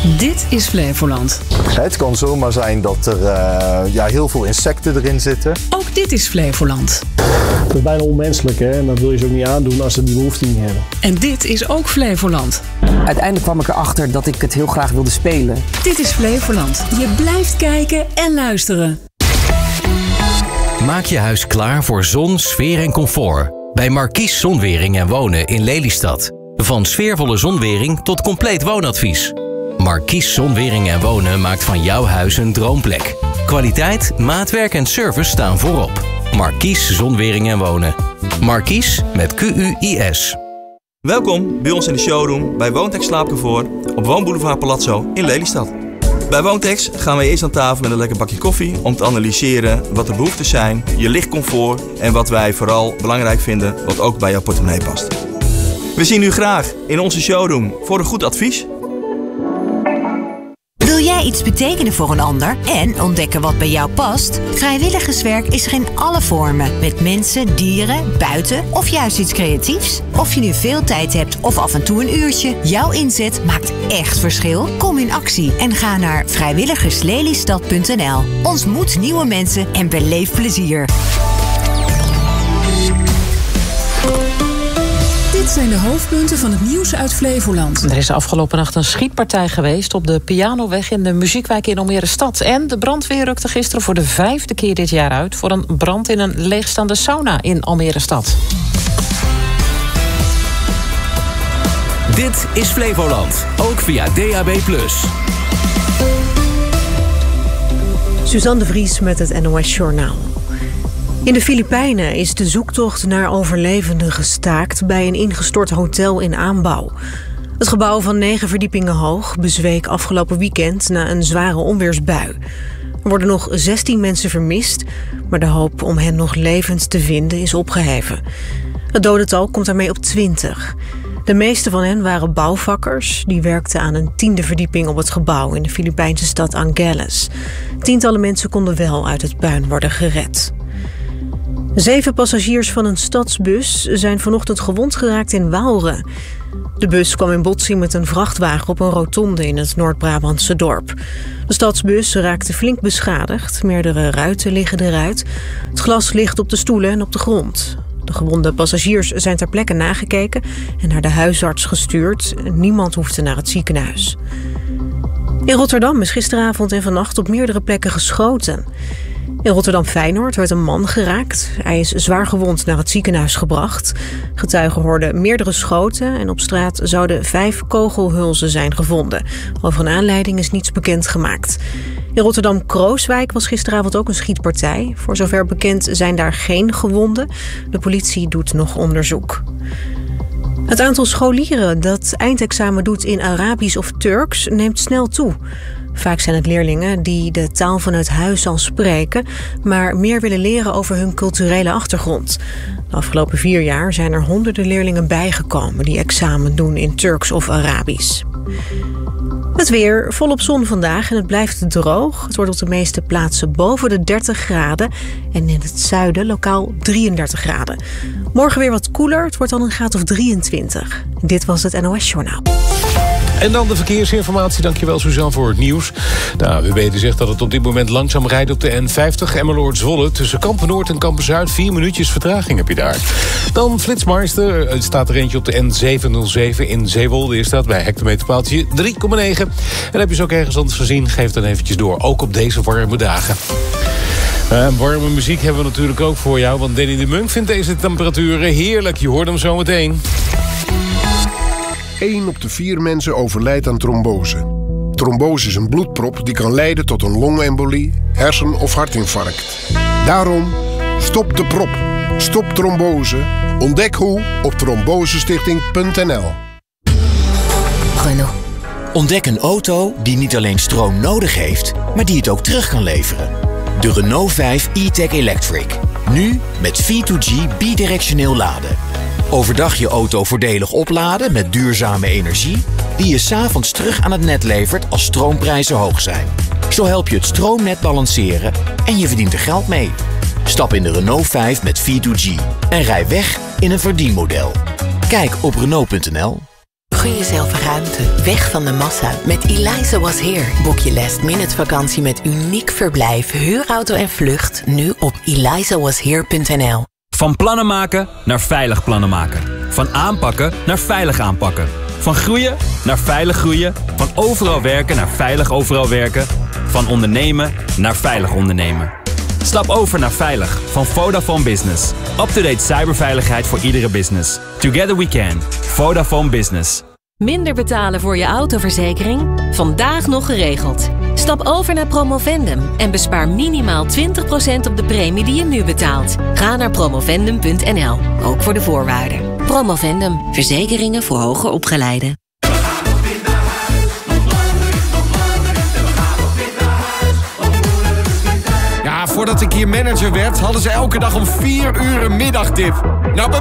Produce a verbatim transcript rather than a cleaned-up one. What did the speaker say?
Dit is Flevoland. Het kan zomaar zijn dat er uh, ja, heel veel insecten erin zitten. Ook dit is Flevoland. Dat is bijna onmenselijk, hè? En dat wil je ze ook niet aandoen als ze die behoefte niet hebben. En dit is ook Flevoland. Uiteindelijk kwam ik erachter dat ik het heel graag wilde spelen. Dit is Flevoland. Je blijft kijken en luisteren. Maak je huis klaar voor zon, sfeer en comfort. Bij Markies Zonwering en Wonen in Lelystad. Van sfeervolle zonwering tot compleet woonadvies. Markies Zonwering en Wonen maakt van jouw huis een droomplek. Kwaliteit, maatwerk en service staan voorop. Markies Zonwering en Wonen. Markies met Q U I S. Welkom bij ons in de showroom bij Woontex Slaapcomfort op Woonboulevard Palazzo in Lelystad. Bij Woontex gaan we eerst aan tafel met een lekker bakje koffie om te analyseren wat de behoeften zijn, je lichtcomfort en wat wij vooral belangrijk vinden wat ook bij jouw portemonnee past. We zien u graag in onze showroom voor een goed advies. Wil jij iets betekenen voor een ander en ontdekken wat bij jou past? Vrijwilligerswerk is er in alle vormen. Met mensen, dieren, buiten of juist iets creatiefs. Of je nu veel tijd hebt of af en toe een uurtje. Jouw inzet maakt echt verschil. Kom in actie en ga naar vrijwilligerslelystad punt n l. Ontmoet nieuwe mensen en beleef plezier. Dit zijn de hoofdpunten van het nieuws uit Flevoland. Er is afgelopen nacht een schietpartij geweest op de Pianoweg in de Muziekwijk in Almere Stad. En de brandweer rukte gisteren voor de vijfde keer dit jaar uit voor een brand in een leegstaande sauna in Almere Stad. Dit is Flevoland, ook via D A B plus. Suzanne de Vries met het N O S Journaal. In de Filipijnen is de zoektocht naar overlevenden gestaakt bij een ingestort hotel in aanbouw. Het gebouw van negen verdiepingen hoog bezweek afgelopen weekend na een zware onweersbui. Er worden nog zestien mensen vermist, maar de hoop om hen nog levend te vinden is opgeheven. Het dodental komt daarmee op twintig. De meeste van hen waren bouwvakkers. Die werkten aan een tiende verdieping op het gebouw in de Filipijnse stad Angeles. Tientallen mensen konden wel uit het puin worden gered. Zeven passagiers van een stadsbus zijn vanochtend gewond geraakt in Waalre. De bus kwam in botsing met een vrachtwagen op een rotonde in het Noord-Brabantse dorp. De stadsbus raakte flink beschadigd. Meerdere ruiten liggen eruit. Het glas ligt op de stoelen en op de grond. De gewonde passagiers zijn ter plekke nagekeken en naar de huisarts gestuurd. Niemand hoefde naar het ziekenhuis. In Rotterdam is gisteravond en vannacht op meerdere plekken geschoten. In Rotterdam-Feyenoord werd een man geraakt. Hij is zwaar gewond naar het ziekenhuis gebracht. Getuigen hoorden meerdere schoten en op straat zouden vijf kogelhulzen zijn gevonden. Over een aanleiding is niets bekendgemaakt. In Rotterdam-Krooswijk was gisteravond ook een schietpartij. Voor zover bekend zijn daar geen gewonden. De politie doet nog onderzoek. Het aantal scholieren dat eindexamen doet in Arabisch of Turks neemt snel toe. Vaak zijn het leerlingen die de taal vanuit huis al spreken, maar meer willen leren over hun culturele achtergrond. De afgelopen vier jaar zijn er honderden leerlingen bijgekomen die examen doen in Turks of Arabisch. Het weer, volop zon vandaag en het blijft droog. Het wordt op de meeste plaatsen boven de dertig graden en in het zuiden lokaal drieëndertig graden. Morgen weer wat koeler, het wordt dan een graad of drieëntwintig. Dit was het N O S Journaal. En dan de verkeersinformatie. Dankjewel Suzanne voor het nieuws. De A W B zegt dat het op dit moment langzaam rijdt op de N vijftig Emmeloord-Zwolle. Tussen Kampen-Noord en Kampen-Zuid. Vier minuutjes vertraging heb je daar. Dan Flitsmeister. Er staat er eentje op de N zevenhonderdzeven in Zeewolde. Is dat bij hectometerpaaltje drie komma negen. En heb je ze ook ergens anders gezien? Geef dan eventjes door. Ook op deze warme dagen. Uh, warme muziek hebben we natuurlijk ook voor jou. Want Danny de Munk vindt deze temperaturen heerlijk. Je hoort hem zo meteen. één op de vier mensen overlijdt aan trombose. Trombose is een bloedprop die kan leiden tot een longembolie, hersen- of hartinfarct. Daarom, stop de prop. Stop trombose. Ontdek hoe op trombosestichting punt n l. Renault. Ontdek een auto die niet alleen stroom nodig heeft, maar die het ook terug kan leveren. De Renault vijf e-tech Electric. Nu met V twee G bidirectioneel laden. Overdag je auto voordelig opladen met duurzame energie die je 's avonds terug aan het net levert als stroomprijzen hoog zijn. Zo help je het stroomnet balanceren en je verdient er geld mee. Stap in de Renault vijf met V twee G en rij weg in een verdienmodel. Kijk op Renault punt n l. Gun jezelf ruimte, weg van de massa. Met Eliza Was Here boek je last minute vakantie met uniek verblijf, huurauto en vlucht nu op eliza was here punt n l. Van plannen maken naar veilig plannen maken. Van aanpakken naar veilig aanpakken. Van groeien naar veilig groeien. Van overal werken naar veilig overal werken. Van ondernemen naar veilig ondernemen. Stap over naar Veilig van Vodafone Business. Up-to-date cyberveiligheid voor iedere business. Together we can. Vodafone Business. Minder betalen voor je autoverzekering? Vandaag nog geregeld. Stap over naar Promovendum en bespaar minimaal twintig procent op de premie die je nu betaalt. Ga naar promovendum punt n l, ook voor de voorwaarden. Promovendum, verzekeringen voor hoger opgeleiden. Ja, voordat ik hier manager werd, hadden ze elke dag om vier uur een middagdip.